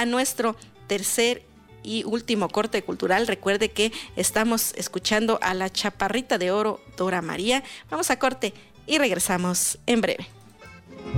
a nuestro tercer y último corte cultural. Recuerde que estamos escuchando a la Chaparrita de Oro, Dora María. Vamos a corte y regresamos en breve.